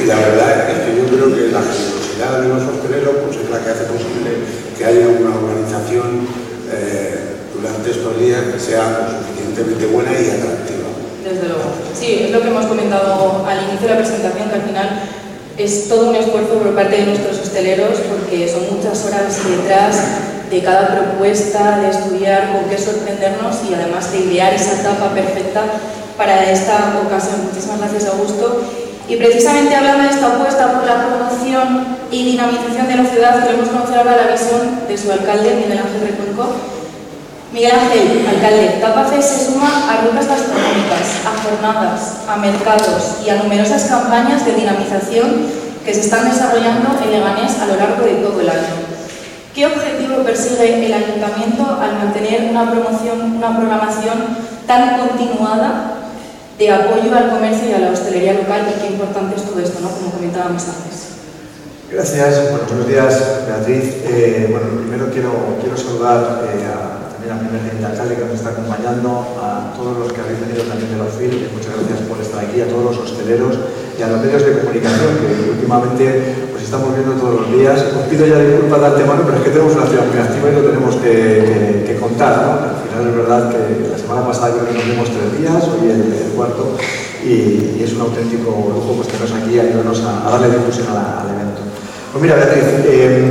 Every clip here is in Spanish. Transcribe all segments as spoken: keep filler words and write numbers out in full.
la verdad es que yo creo que la generosidad de los hosteleros pues, es la que hace posible que haya una organización eh, durante estos días que sea lo suficientemente buena y atractiva. Desde luego. Sí, es lo que hemos comentado al inicio de la presentación, que al final es todo un esfuerzo por parte de nuestros hosteleros porque son muchas horas detrás de cada propuesta, de estudiar con qué sorprendernos y además de idear esa tapa perfecta para esta ocasión. Muchísimas gracias, Augusto. Y precisamente hablando de esta apuesta por la promoción y dinamización de la ciudad, queremos conocer ahora la visión de su alcalde, Miguel Ángel Recuenco. Miguel Ángel, alcalde, TAPACES se suma a rutas gastronómicas, a jornadas, a mercados y a numerosas campañas de dinamización que se están desarrollando en Leganés a lo largo de todo el año. ¿Qué objetivo persigue el Ayuntamiento al mantener una promoción, una programación tan continuada de apoyo al comercio y a la hostelería local? Y qué importante es todo esto, ¿no? Como comentábamos antes. Gracias, bueno, buenos días, Beatriz. Eh, bueno, primero quiero, quiero saludar eh, a la primera teniente alcalde que nos está acompañando, a todos los que habéis venido también de la O F I L, muchas gracias por estar aquí, a todos los hosteleros y a los medios de comunicación que últimamente pues estamos viendo todos los días. Os pido ya disculpas de antemano, pero es que tenemos una ciudad muy activa y lo tenemos que, que, que contar, ¿no? Al final es verdad que la semana pasada creo que nos vimos tres días, hoy el, el cuarto, y, y es un auténtico lujo pues teneros aquí y ayudarnos a, a darle difusión a la, al evento. Pues mira, Beatriz, eh,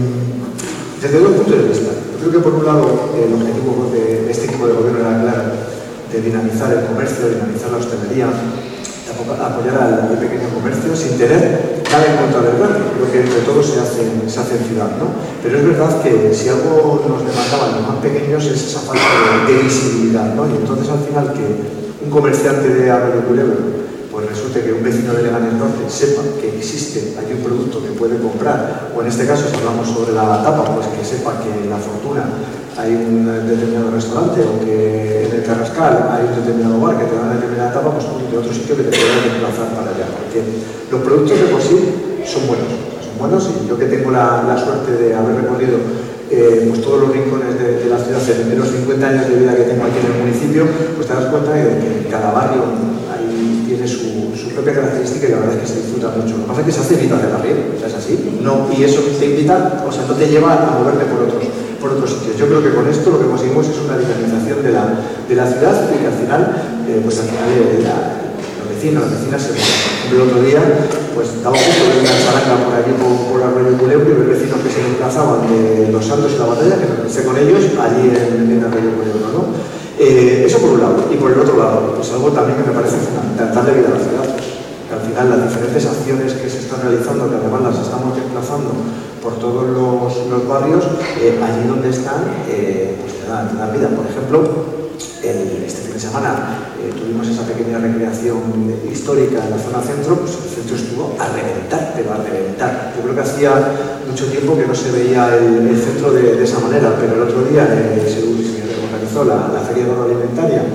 desde dos puntos de vista. Creo que por un lado el objetivo de este equipo de gobierno era claro, de dinamizar el comercio, dinamizar la hostelería, de apoyar al, al pequeño comercio sin tener nada en contra del grande. Creo que entre todos se hace, se hace en ciudad, ¿no? Pero es verdad que si algo nos demandaban los más pequeños es esa falta de, de visibilidad, ¿no? Y entonces al final que un comerciante de Arroyo Culebro pues resulte que un vecino de Leganés Norte sepa que existe hay un producto que puede comprar, o en este caso si hablamos sobre la tapa, pues que sepa que en La Fortuna hay un determinado restaurante o que en el Carrascal hay un determinado bar que te da una determinada tapa, pues tú de otro sitio que te pueda desplazar para allá, porque los productos de por sí son buenos, son buenos y yo que tengo la, la suerte de haber recorrido eh, pues todos los rincones de, de la ciudad en los cincuenta años de vida que tengo aquí en el municipio, pues te das cuenta de que en cada barrio hay, tiene su, su propia característica y la verdad es que se disfruta mucho. Lo que pasa es que se hace invita de barrio, o sea, es así, no, y eso te invita, o sea, no te lleva a moverte por otros, por otros sitios. Yo creo que con esto lo que conseguimos es una dinamización de la, de la ciudad y que al final, eh, pues al final eh, la, los vecinos, las vecinas, por ejemplo, el otro día, pues daba justo de una charanga por allí por, por Arroyo Culebro y los vecinos que se desplazaban de Los Santos y la Batalla, que me pensé con ellos allí en, en Arroyo Culebro, ¿no? Eh, eso por un lado, y por el otro lado, pues algo también que me parece fundamental, darle vida a la ciudad. Que al final las diferentes acciones que se están realizando, que además las estamos desplazando por todos los, los barrios, eh, allí donde están, eh, pues te dan, te dan vida. Por ejemplo, el, este fin de semana eh, tuvimos esa pequeña recreación histórica en la zona centro, pues el centro estuvo a reventar, pero a reventar. Yo creo que hacía mucho tiempo que no se veía el, el centro de, de esa manera, pero el otro día eh, se, se organizó la, la Feria Agroalimentaria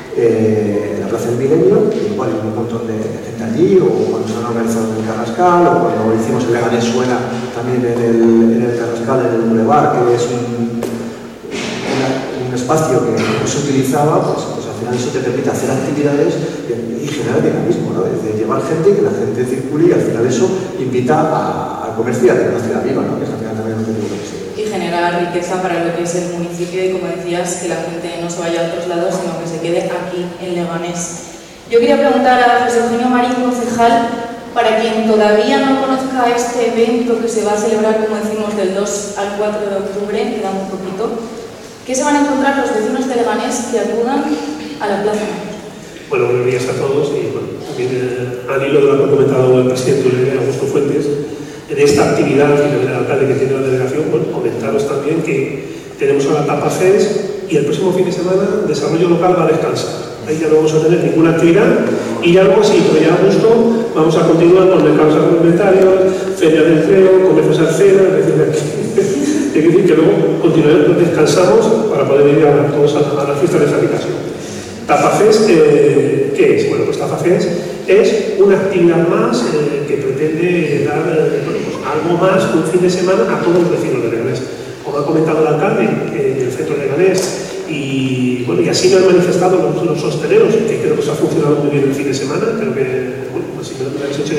eh, en la Plaza del Milenio, y igual hay un montón de gente allí, o cuando se han organizado en el Carrascal, o cuando hicimos el Leganés Suena también en el, en el Carrascal, en el Boulevard, que es un, una, un espacio que no se utilizaba, pues, pues al final eso te permite hacer actividades y, y generar dinamismo, ¿no? Es de llevar gente, que la gente circule y al final eso invita a, al comercio y a tener una ciudad viva, ¿no? Que es al final también lo que digo que sí. Y generar riqueza para lo que es el municipio y, como decías, que la gente no se vaya a otros lados, sino que se quede aquí en Leganés. Yo quería preguntar a José Eugenio Marín, concejal, para quien todavía no conozca este evento que se va a celebrar, como decimos, del dos al cuatro de octubre, queda un poquito, ¿qué se van a encontrar los vecinos de Leganés que acudan a la plaza? Bueno, buenos días a todos y bueno, también eh, al hilo de lo que ha comentado el presidente Augusto Fuentes, en esta actividad y el alcalde que tiene la delegación, bueno, comentaros también que tenemos a la TAPACES y el próximo fin de semana Desarrollo Local va a descansar. Ahí ya no vamos a tener ninguna actividad y ya luego sí, pero ya a gusto vamos a continuar con mercados agroalimentarios, ferias de empleo, comercios al cero, es decir, que, decir que luego continuaremos, descansamos para poder ir a todos a, a la fiesta de fabricación. TAPACES, eh, ¿qué es? Bueno, pues TAPACES es una actividad más eh, que pretende dar eh, bueno, pues algo más un fin de semana a todos los vecinos de Leganés. Como ha comentado el alcalde, eh, en el centro de Leganés, y, bueno, y así lo han manifestado los, los hosteleros, que creo que se ha funcionado muy bien el fin de semana, creo que, bueno, pues si me lo habéis hecho